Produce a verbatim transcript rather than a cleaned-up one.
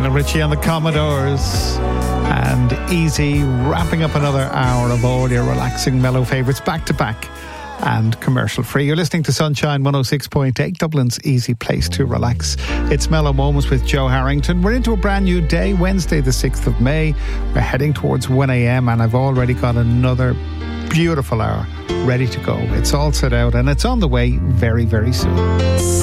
Lionel Richie on the Commodores and Easy, wrapping up another hour of all your relaxing mellow favourites back to back and commercial free. You're listening to Sunshine one oh six point eight, Dublin's easy place to relax. It's Mellow Moments with Joe Harrington. We're into a brand new day, Wednesday the sixth of May. We're heading towards one a.m. and I've already got another beautiful hour ready to go. It's all set out and it's on the way very, very soon.